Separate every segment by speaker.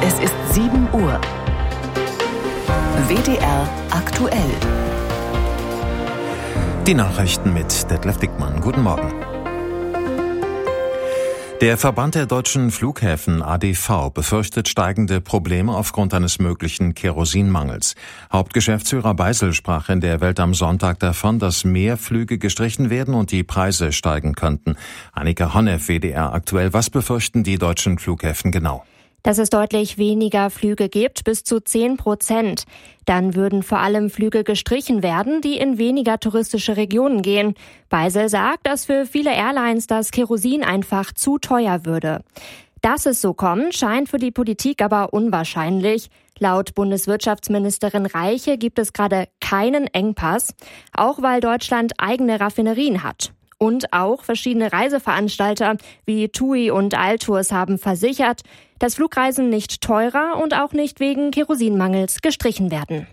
Speaker 1: Es ist 7 Uhr. WDR aktuell.
Speaker 2: Die Nachrichten mit Detlef Dickmann. Guten Morgen. Der Verband der deutschen Flughäfen ADV befürchtet steigende Probleme aufgrund eines möglichen Kerosinmangels. Hauptgeschäftsführer Beisel sprach in der Welt am Sonntag davon, dass mehr Flüge gestrichen werden und die Preise steigen könnten. Annika Honneff, WDR aktuell. Was befürchten die deutschen Flughäfen genau?
Speaker 3: Dass es deutlich weniger Flüge gibt, bis zu 10%. Dann würden vor allem Flüge gestrichen werden, die in weniger touristische Regionen gehen. Beisel sagt, dass für viele Airlines das Kerosin einfach zu teuer würde. Dass es so kommt, scheint für die Politik aber unwahrscheinlich. Laut Bundeswirtschaftsministerin Reiche gibt es gerade keinen Engpass, auch weil Deutschland eigene Raffinerien hat. Und auch verschiedene Reiseveranstalter wie TUI und Altours haben versichert, dass Flugreisen nicht teurer und auch nicht wegen Kerosinmangels gestrichen werden.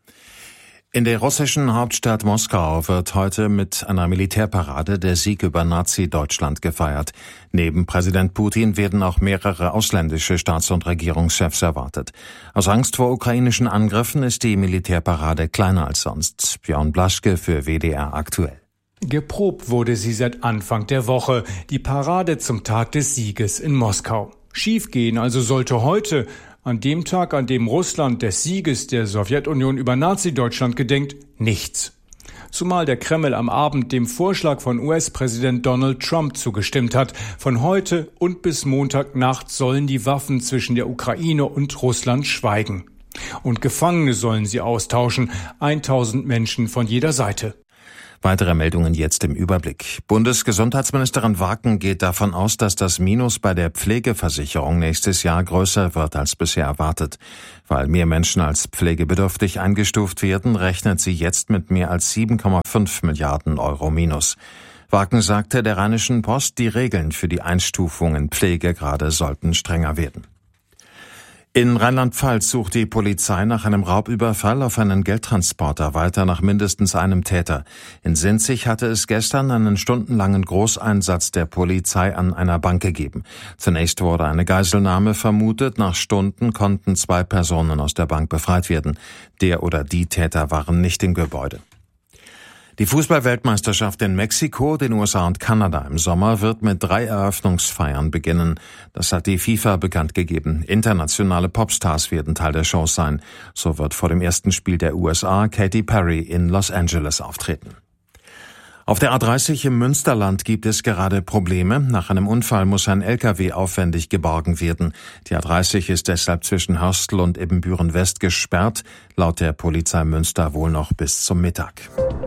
Speaker 2: In der russischen Hauptstadt Moskau wird heute mit einer Militärparade der Sieg über Nazi-Deutschland gefeiert. Neben Präsident Putin werden auch mehrere ausländische Staats- und Regierungschefs erwartet. Aus Angst vor ukrainischen Angriffen ist die Militärparade kleiner als sonst. Björn Blaschke für WDR aktuell.
Speaker 4: Geprobt wurde sie seit Anfang der Woche, die Parade zum Tag des Sieges in Moskau. Schiefgehen also sollte heute, an dem Tag, an dem Russland des Sieges der Sowjetunion über Nazi-Deutschland gedenkt, nichts. Zumal der Kreml am Abend dem Vorschlag von US-Präsident Donald Trump zugestimmt hat. Von heute und bis Montagnacht sollen die Waffen zwischen der Ukraine und Russland schweigen. Und Gefangene sollen sie austauschen, 1000 Menschen von jeder Seite.
Speaker 2: Weitere Meldungen jetzt im Überblick. Bundesgesundheitsministerin Waken geht davon aus, dass das Minus bei der Pflegeversicherung nächstes Jahr größer wird als bisher erwartet. Weil mehr Menschen als pflegebedürftig eingestuft werden, rechnet sie jetzt mit mehr als 7,5 Milliarden Euro Minus. Waken sagte der Rheinischen Post, die Regeln für die Einstufung in Pflegegrade sollten strenger werden. In Rheinland-Pfalz sucht die Polizei nach einem Raubüberfall auf einen Geldtransporter weiter nach mindestens einem Täter. In Sinzig hatte es gestern einen stundenlangen Großeinsatz der Polizei an einer Bank gegeben. Zunächst wurde eine Geiselnahme vermutet. Nach Stunden konnten 2 Personen aus der Bank befreit werden. Der oder die Täter waren nicht im Gebäude. Die Fußball-Weltmeisterschaft in Mexiko, den USA und Kanada im Sommer wird mit 3 Eröffnungsfeiern beginnen. Das hat die FIFA bekannt gegeben. Internationale Popstars werden Teil der Shows sein. So wird vor dem ersten Spiel der USA Katy Perry in Los Angeles auftreten. Auf der A30 im Münsterland gibt es gerade Probleme. Nach einem Unfall muss ein LKW aufwendig geborgen werden. Die A30 ist deshalb zwischen Hörstel und Ibbenbüren-West gesperrt, laut der Polizei Münster wohl noch bis zum Mittag.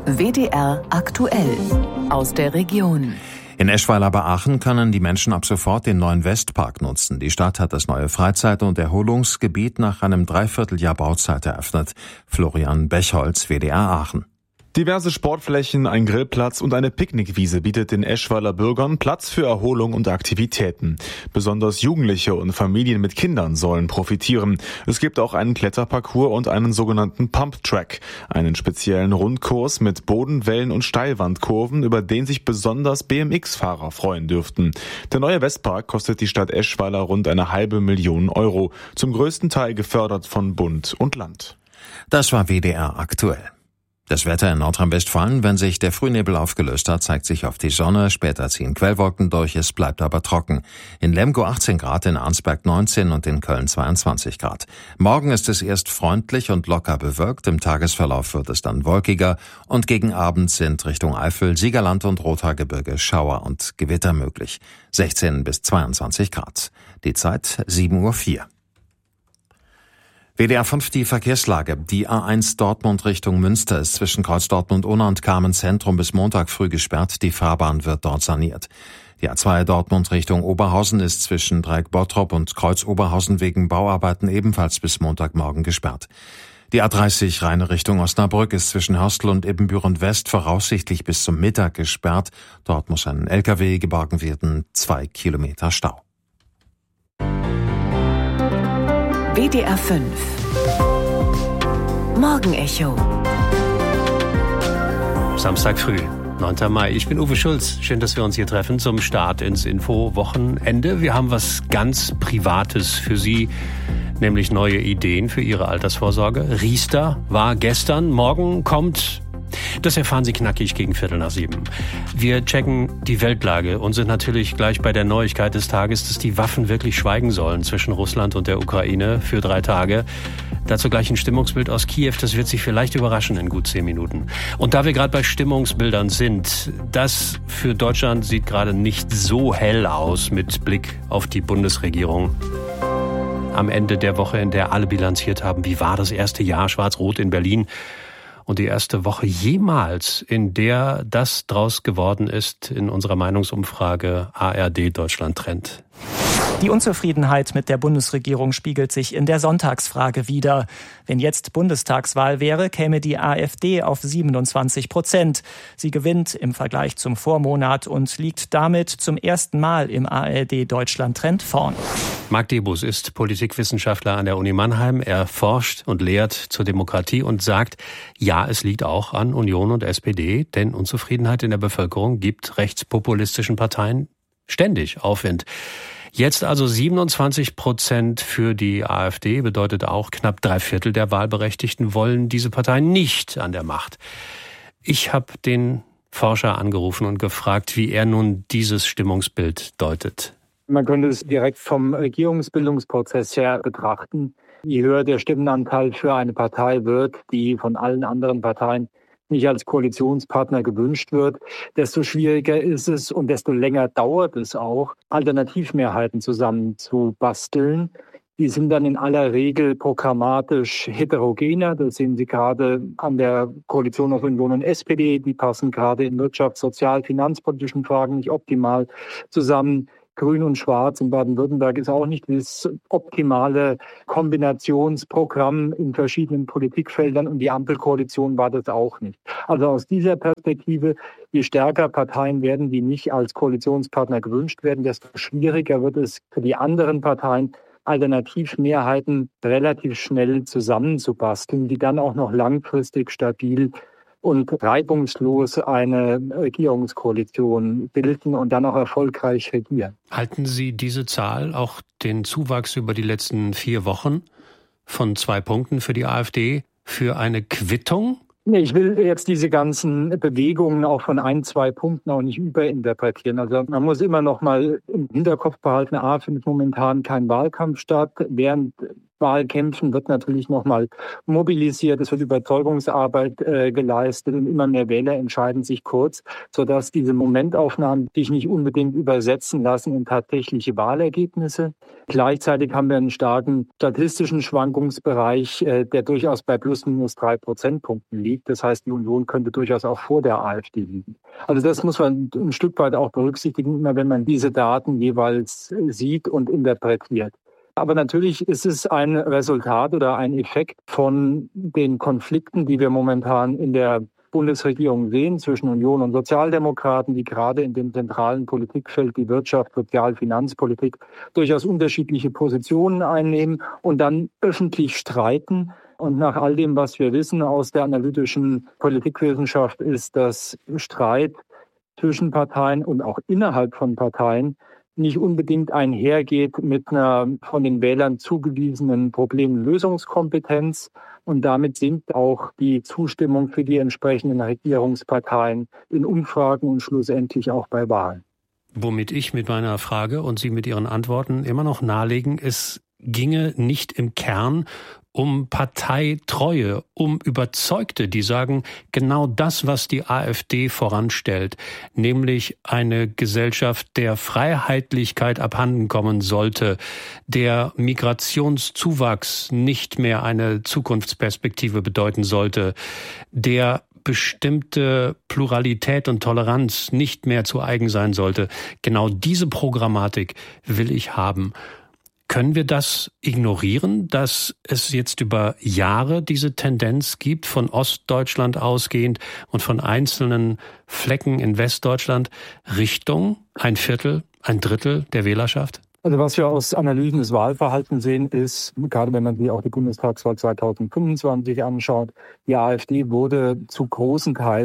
Speaker 1: WDR aktuell aus der Region.
Speaker 2: In Eschweiler bei Aachen können die Menschen ab sofort den neuen Westpark nutzen. Die Stadt hat das neue Freizeit- und Erholungsgebiet nach einem Dreivierteljahr Bauzeit eröffnet. Florian Bechholz, WDR Aachen.
Speaker 5: Diverse Sportflächen, ein Grillplatz und eine Picknickwiese bietet den Eschweiler Bürgern Platz für Erholung und Aktivitäten. Besonders Jugendliche und Familien mit Kindern sollen profitieren. Es gibt auch einen Kletterparcours und einen sogenannten Pump-Track, einen speziellen Rundkurs mit Bodenwellen und Steilwandkurven, über den sich besonders BMX-Fahrer freuen dürften. Der neue Westpark kostet die Stadt Eschweiler rund 500.000 Euro, zum größten Teil gefördert von Bund und Land.
Speaker 2: Das war WDR aktuell. Das Wetter in Nordrhein-Westfalen: wenn sich der Frühnebel aufgelöst hat, zeigt sich auf die Sonne, später ziehen Quellwolken durch, es bleibt aber trocken. In Lemgo 18 Grad, in Arnsberg 19 und in Köln 22 Grad. Morgen ist es erst freundlich und locker bewölkt, im Tagesverlauf wird es dann wolkiger und gegen Abend sind Richtung Eifel, Siegerland und Rothaargebirge Schauer und Gewitter möglich. 16 bis 22 Grad. Die Zeit 7:04 Uhr. WDR 5 die Verkehrslage. Die A1 Dortmund Richtung Münster ist zwischen Kreuz Dortmund-Unna und Carmen-Zentrum bis Montag früh gesperrt. Die Fahrbahn wird dort saniert. Die A2 Dortmund Richtung Oberhausen ist zwischen Dreieck Bottrop und Kreuz Oberhausen wegen Bauarbeiten ebenfalls bis Montagmorgen gesperrt. Die A30 Rheine Richtung Osnabrück ist zwischen Hörstel und Ibbenbüren-West voraussichtlich bis zum Mittag gesperrt. Dort muss ein LKW geborgen werden. 2 Kilometer Stau.
Speaker 1: WDR 5 Morgenecho.
Speaker 6: Samstag früh, 9. Mai. Ich bin Uwe Schulz. Schön, dass wir uns hier treffen zum Start ins Info-Wochenende. Wir haben was ganz Privates für Sie. nämlich neue Ideen für ihre Altersvorsorge. Riester war gestern, morgen kommt... Das erfahren Sie knackig gegen 6:15. Wir checken die Weltlage und sind natürlich gleich bei der Neuigkeit des Tages, dass die Waffen wirklich schweigen sollen zwischen Russland und der Ukraine für 3 Tage. Dazu gleich ein Stimmungsbild aus Kiew, das wird Sie vielleicht überraschen in gut 10 Minuten. Und da wir gerade bei Stimmungsbildern sind, das für Deutschland sieht gerade nicht so hell aus mit Blick auf die Bundesregierung. Am Ende der Woche, in der alle bilanziert haben, wie war das erste Jahr Schwarz-Rot in Berlin? Und die erste Woche jemals, in der das draus geworden ist, in unserer Meinungsumfrage ARD Deutschland Trend.
Speaker 7: Die Unzufriedenheit mit der Bundesregierung spiegelt sich in der Sonntagsfrage wider. Wenn jetzt Bundestagswahl wäre, käme die AfD auf 27%. Sie gewinnt im Vergleich zum Vormonat und liegt damit zum ersten Mal im ARD-Deutschland-Trend vorn.
Speaker 6: Marc Debus ist Politikwissenschaftler an der Uni Mannheim. Er forscht und lehrt zur Demokratie und sagt, ja, es liegt auch an Union und SPD, denn Unzufriedenheit in der Bevölkerung gibt rechtspopulistischen Parteien ständig Aufwind. Jetzt also 27% für die AfD, bedeutet auch knapp 3/4 der Wahlberechtigten wollen diese Partei nicht an der Macht. Ich habe den Forscher angerufen und gefragt, wie er nun dieses Stimmungsbild deutet.
Speaker 8: Man könnte es direkt vom Regierungsbildungsprozess her betrachten. Je höher der Stimmenanteil für eine Partei wird, die von allen anderen Parteien nicht als Koalitionspartner gewünscht wird, desto schwieriger ist es und desto länger dauert es auch, Alternativmehrheiten zusammenzubasteln. Die sind dann in aller Regel programmatisch heterogener. Das sehen Sie gerade an der Koalition aus Union und SPD. Die passen gerade in wirtschafts-, sozial-, finanzpolitischen Fragen nicht optimal zusammen. Grün und Schwarz in Baden-Württemberg ist auch nicht das optimale Kombinationsprogramm in verschiedenen Politikfeldern und die Ampelkoalition war das auch nicht. Also aus dieser Perspektive, je stärker Parteien werden, die nicht als Koalitionspartner gewünscht werden, desto schwieriger wird es für die anderen Parteien, Alternativmehrheiten relativ schnell zusammenzubasteln, die dann auch noch langfristig stabil und reibungslos eine Regierungskoalition bilden und dann auch erfolgreich regieren.
Speaker 6: Halten Sie diese Zahl, auch den Zuwachs über die letzten 4 Wochen von 2 Punkten für die AfD, für eine Quittung?
Speaker 8: Nee, ich will jetzt diese ganzen Bewegungen auch von 1, 2 Punkten auch nicht überinterpretieren. Also man muss immer noch mal im Hinterkopf behalten, findet momentan kein Wahlkampf statt. Während Wahlkämpfen wird natürlich nochmal mobilisiert, es wird Überzeugungsarbeit geleistet und immer mehr Wähler entscheiden sich kurz, sodass diese Momentaufnahmen sich nicht unbedingt übersetzen lassen in tatsächliche Wahlergebnisse. Gleichzeitig haben wir einen starken statistischen Schwankungsbereich, der durchaus bei plus minus 3 Prozentpunkten liegt. Das heißt, die Union könnte durchaus auch vor der AfD liegen. Also das muss man ein Stück weit auch berücksichtigen, immer wenn man diese Daten jeweils sieht und interpretiert. Aber natürlich ist es ein Resultat oder ein Effekt von den Konflikten, die wir momentan in der Bundesregierung sehen zwischen Union und Sozialdemokraten, die gerade in dem zentralen Politikfeld, die Wirtschaft, Sozial-, Finanzpolitik, durchaus unterschiedliche Positionen einnehmen und dann öffentlich streiten. Und nach all dem, was wir wissen aus der analytischen Politikwissenschaft, ist, dass Streit zwischen Parteien und auch innerhalb von Parteien nicht unbedingt einhergeht mit einer von den Wählern zugewiesenen Problemlösungskompetenz. Und damit sinkt auch die Zustimmung für die entsprechenden Regierungsparteien in Umfragen und schlussendlich auch bei Wahlen.
Speaker 6: Womit ich mit meiner Frage und Sie mit Ihren Antworten immer noch nahelegen, es ginge nicht im Kern um Parteitreue, um Überzeugte, die sagen, genau das, was die AfD voranstellt, nämlich eine Gesellschaft, der Freiheitlichkeit abhandenkommen sollte, der Migrationszuwachs nicht mehr eine Zukunftsperspektive bedeuten sollte, der bestimmte Pluralität und Toleranz nicht mehr zu eigen sein sollte. Genau diese Programmatik will ich haben. Können wir das ignorieren, dass es jetzt über Jahre diese Tendenz gibt, von Ostdeutschland ausgehend und von einzelnen Flecken in Westdeutschland Richtung 1/4, 1/3 der Wählerschaft?
Speaker 8: Also was wir aus Analysen des Wahlverhaltens sehen, ist, gerade wenn man sich auch die Bundestagswahl 2025 anschaut, die AfD wurde zu großen Teilen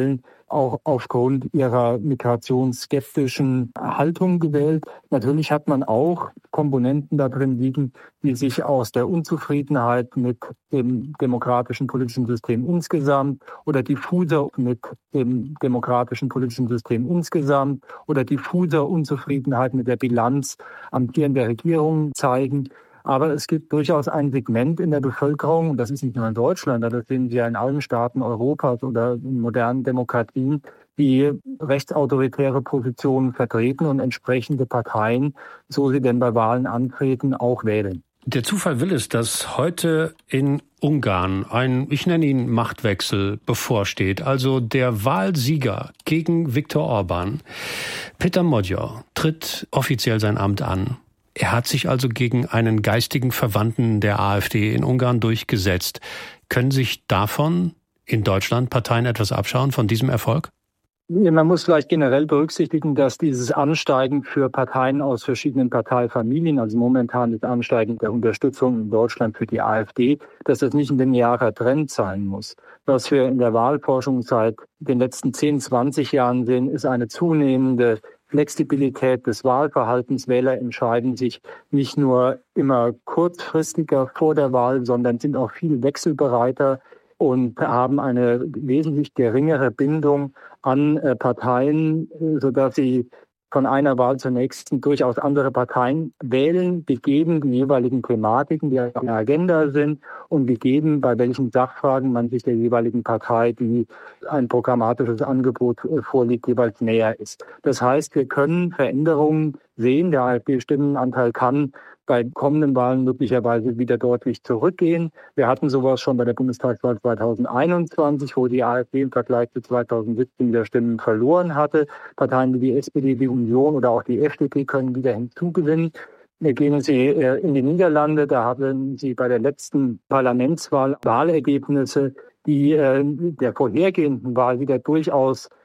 Speaker 8: auch aufgrund ihrer migrationsskeptischen Haltung gewählt. Natürlich hat man auch Komponenten da drin liegen, die sich aus der Unzufriedenheit mit dem demokratischen politischen System insgesamt oder diffuser mit dem demokratischen politischen System insgesamt oder diffuser Unzufriedenheit mit der Bilanz amtierender Regierungen zeigen. Aber es gibt durchaus ein Segment in der Bevölkerung, und das ist nicht nur in Deutschland, das sehen wir in allen Staaten Europas oder in modernen Demokratien, die rechtsautoritäre Positionen vertreten und entsprechende Parteien, so sie denn bei Wahlen antreten, auch wählen.
Speaker 6: Der Zufall will es, dass heute in Ungarn ich nenne ihn Machtwechsel, bevorsteht. Also der Wahlsieger gegen Viktor Orbán, Péter Magyar, tritt offiziell sein Amt an. Er hat sich also gegen einen geistigen Verwandten der AfD in Ungarn durchgesetzt. Können sich davon in Deutschland Parteien etwas abschauen, von diesem Erfolg?
Speaker 8: Man muss vielleicht generell berücksichtigen, dass dieses Ansteigen für Parteien aus verschiedenen Parteifamilien, also momentan das Ansteigen der Unterstützung in Deutschland für die AfD, dass das nicht ein linearer Trend sein muss. Was wir in der Wahlforschung seit den letzten 10, 20 Jahren sehen, ist eine zunehmende Flexibilität des Wahlverhaltens. Wähler entscheiden sich nicht nur immer kurzfristiger vor der Wahl, sondern sind auch viel wechselbereiter und haben eine wesentlich geringere Bindung an Parteien, sodass sie von einer Wahl zur nächsten durchaus andere Parteien wählen, gegeben die jeweiligen Thematiken, die auf der Agenda sind und gegeben, bei welchen Sachfragen man sich der jeweiligen Partei, die ein programmatisches Angebot vorliegt, jeweils näher ist. Das heißt, wir können Veränderungen sehen. Der AfD-Stimmenanteil kann bei kommenden Wahlen möglicherweise wieder deutlich zurückgehen. Wir hatten sowas schon bei der Bundestagswahl 2021, wo die AfD im Vergleich zu 2017 wieder Stimmen verloren hatte. Parteien wie die SPD, die Union oder auch die FDP können wieder hinzugewinnen. Gehen Sie in die Niederlande, da haben Sie bei der letzten Parlamentswahl Wahlergebnisse, die der vorhergehenden Wahl wieder durchaus